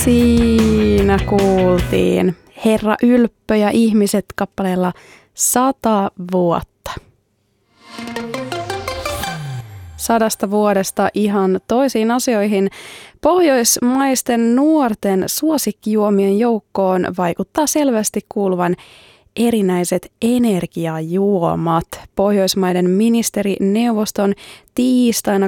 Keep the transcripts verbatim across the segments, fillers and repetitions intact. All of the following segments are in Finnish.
Siinä kuultiin Herra Ylppö ja ihmiset kappaleella Sata vuotta. Sadasta vuodesta ihan toisiin asioihin. Pohjoismaisten nuorten suosikkijuomien joukkoon vaikuttaa selvästi kuuluvan erinäiset energiajuomat. Pohjoismaiden ministerineuvoston tiistaina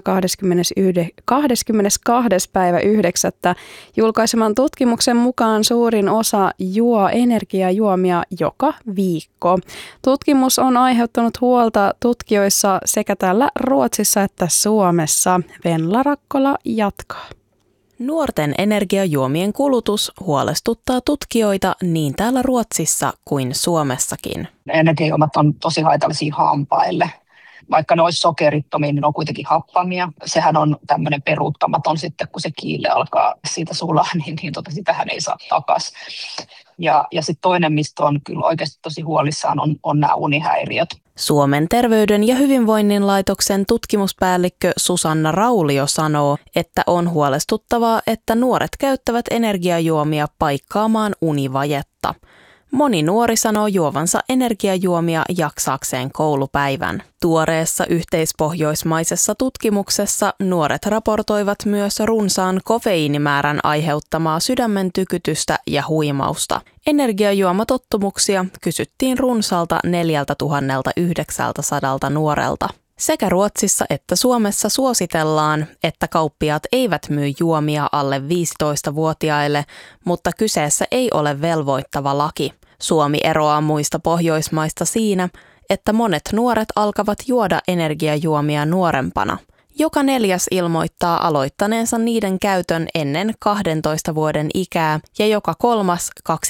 kahdeskymmenestoinen päivä yhdeksättä julkaiseman tutkimuksen mukaan suurin osa juo energiajuomia joka viikko. Tutkimus on aiheuttanut huolta tutkijoissa sekä täällä Ruotsissa että Suomessa. Venla Rakkola jatkaa. Nuorten energiajuomien kulutus huolestuttaa tutkijoita niin täällä Ruotsissa kuin Suomessakin. Energiajuomat on tosi haitallisia hampaille. Vaikka ne olisi sokerittomia, niin ne on kuitenkin happamia. Sehän on tämmöinen peruuttamaton sitten, kun se kiille alkaa siitä sulaa, niin, niin tota, sitähän ei saa takaisin. Ja, ja sitten toinen, mistä on kyllä oikeasti tosi huolissaan, on, on nämä unihäiriöt. Suomen terveyden ja hyvinvoinnin laitoksen tutkimuspäällikkö Susanna Raulio sanoo, että on huolestuttavaa, että nuoret käyttävät energiajuomia paikkaamaan univajetta. Moni nuori sanoo juovansa energiajuomia jaksaakseen koulupäivän. Tuoreessa yhteispohjoismaisessa tutkimuksessa nuoret raportoivat myös runsaan kofeiinimäärän aiheuttamaa sydämen tykytystä ja huimausta. Energiajuomatottumuksia kysyttiin runsaalta neljätuhattayhdeksänsataa nuorelta. Sekä Ruotsissa että Suomessa suositellaan, että kauppiaat eivät myy juomia alle viisitoistavuotiaille, mutta kyseessä ei ole velvoittava laki. Suomi eroaa muista Pohjoismaista siinä, että monet nuoret alkavat juoda energiajuomia nuorempana. Joka neljäs ilmoittaa aloittaneensa niiden käytön ennen kahdentoista vuoden ikää ja joka kolmas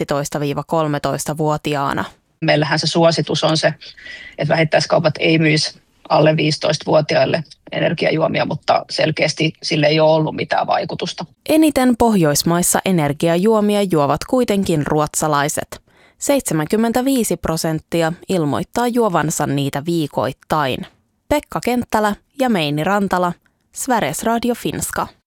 kaksitoista–kolmetoista-vuotiaana. Meillähän se suositus on se, että vähittäiskaupat ei myisi alle viisitoistavuotiaille energiajuomia, mutta selkeästi sille ei ole ollut mitään vaikutusta. Eniten Pohjoismaissa energiajuomia juovat kuitenkin ruotsalaiset. seitsemänkymmentäviisi prosenttia ilmoittaa juovansa niitä viikoittain. Pekka Kenttälä ja Meini Rantala, Sveriges Radio Finska.